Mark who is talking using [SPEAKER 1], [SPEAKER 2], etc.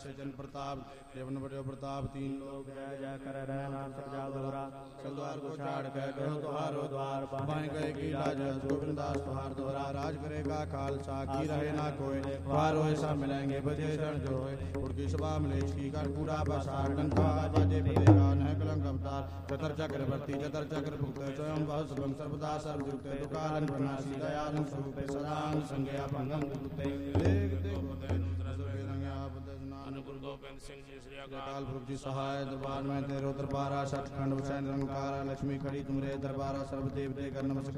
[SPEAKER 1] से जन प्रताप देवन बड़े प्रताप तीन लोग
[SPEAKER 2] जय जय कर रहे नाम सब जाग दोहरा
[SPEAKER 1] सलवार को छाड़ के गयो तुहारो द्वार पाए गए की लाज गोविंदास तुहार दोहरा राज करेगा खालसा की रहे ना कोई द्वार ऐसा मिलेंगे बजे शरण जो है उड़की सभा मिले की कर पूरा बसार डंका बाजे बजेगा न कलंक अवतार चतर चक्रवर्ती चतर चक्र भुक्त स्वयं बहु शुभम सर्वदा सर्वयुक्त दुकान प्रणासी दयालु स्वरूप सदांग संज्ञा भंगम गुरुते देख देख
[SPEAKER 3] गुरु गोविंद सिंह जी श्री
[SPEAKER 1] अकाल पुरख जी सहाय दरबार में तेरो दरबारा सचखंड हुसैन रंकारा लक्ष्मी खड़ी तुमरे दरबारा सर्व देवते कर नमस्कार।